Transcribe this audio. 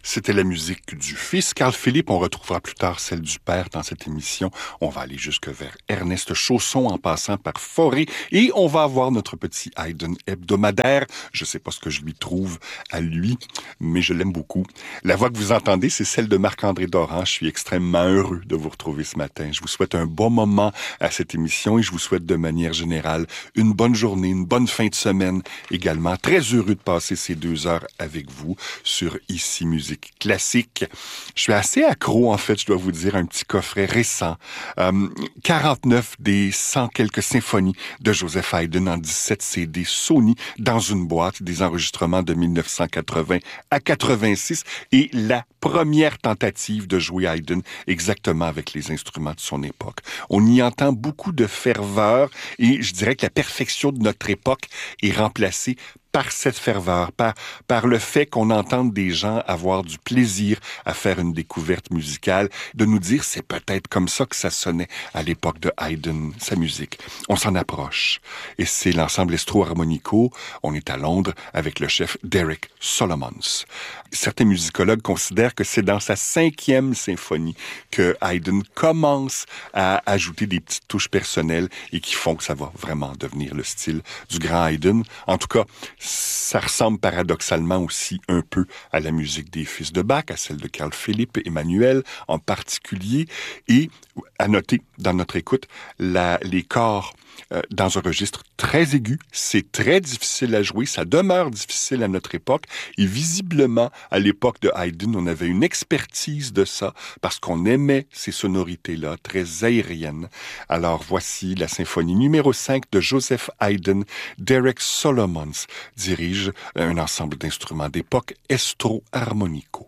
C'était la musique du fils, Carl Philipp. On retrouvera plus tard celle du père dans cette émission. On va aller jusque vers Ernest Chausson en passant par Fauré et on va avoir notre petit Haydn hebdomadaire. Je sais pas ce que je lui trouve à lui, mais je l'aime beaucoup. La voix que vous entendez, c'est celle de Marc-André Doran. Je suis extrêmement heureux de vous retrouver ce matin. Je vous souhaite un bon moment à cette émission et je vous souhaite de manière générale une bonne journée, une bonne fin de semaine également. Très heureux de passer ces 2 heures avec vous sur Ici Musique Classique. Je suis assez accro, en fait, je dois vous dire, un petit coffret récent. 49 des 100 quelques symphonies de Joseph Haydn en 17 CD Sony dans une boîte, des enregistrements de 1980 à 86 et la première tentative de jouer Haydn exactement avec les instruments de son époque. On y entend beaucoup de ferveur et je dirais que la perfection de notre époque est remplacée par cette ferveur, par le fait qu'on entende des gens avoir du plaisir à faire une découverte musicale, de nous dire c'est peut-être comme ça que ça sonnait à l'époque de Haydn, sa musique. On s'en approche. Et c'est l'ensemble Estro Harmonico. On est à Londres avec le chef Derek Solomons. Certains musicologues considèrent que c'est dans sa 5e symphonie que Haydn commence à ajouter des petites touches personnelles et qui font que ça va vraiment devenir le style du grand Haydn. En tout cas, ça ressemble paradoxalement aussi un peu à la musique des fils de Bach, à celle de Carl Philipp, Emmanuel en particulier. Et à noter dans notre écoute, les corps dans un registre très aigu. C'est très difficile à jouer. Ça demeure difficile à notre époque. Et visiblement, à l'époque de Haydn, on avait une expertise de ça parce qu'on aimait ces sonorités-là, très aériennes. Alors voici la symphonie numéro 5 de Joseph Haydn. Derek Solomons dirige un ensemble d'instruments d'époque Estro Harmonico.